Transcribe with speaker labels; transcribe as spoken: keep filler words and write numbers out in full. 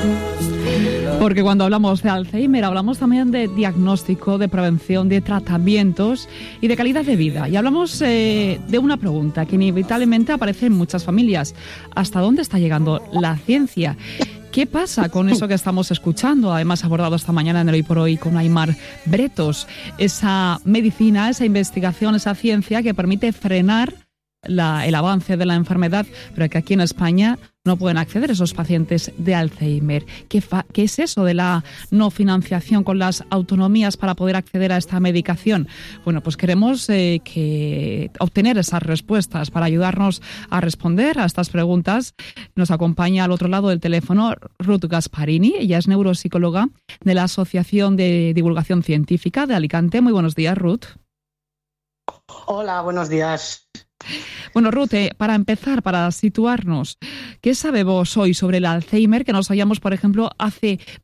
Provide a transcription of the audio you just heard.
Speaker 1: Porque cuando hablamos de Alzheimer hablamos también de diagnóstico, de prevención, de tratamientos y de calidad de vida. Y hablamos eh, de una pregunta que inevitablemente aparece en muchas familias. ¿Hasta dónde está llegando la ciencia? ¿Qué pasa con eso que estamos escuchando? Además, abordado esta mañana en el Hoy por Hoy con Aimar Bretos. Esa medicina, esa investigación, esa ciencia que permite frenar la, el avance de la enfermedad, pero que aquí en España no pueden acceder esos pacientes de Alzheimer. ¿Qué, fa- ¿Qué es eso de la no financiación con las autonomías para poder acceder a esta medicación? Bueno, pues queremos eh, que obtener esas respuestas para ayudarnos a responder a estas preguntas. Nos acompaña al otro lado del teléfono Ruth Gasparini. Ella es neuropsicóloga de la Asociación de Divulgación Científica de Alicante. Muy buenos días, Ruth.
Speaker 2: Hola, buenos días.
Speaker 1: Bueno, Ruth, eh, para empezar, para situarnos, ¿qué sabemos hoy sobre el Alzheimer que no sabíamos, por ejemplo, hace